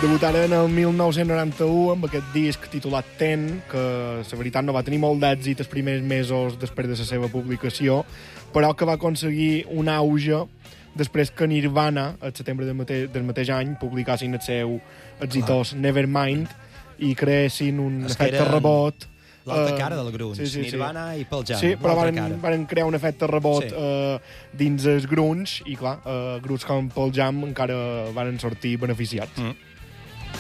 Debutaren el 1991 amb aquest disc titulat Ten, que la veritat no va tenir molt d'èxit els primers mesos després de la seva publicació, però que va aconseguir un auge després que Nirvana, al setembre del mateix any, publicassin el seu exitós Nevermind i creessin un efecte rebot. L'altra cara del grunge, sí, Nirvana i Pearl Jam. Sí, però van crear un efecte rebot dins el grunge i, clar, grups com Pearl Jam encara van sortir beneficiats.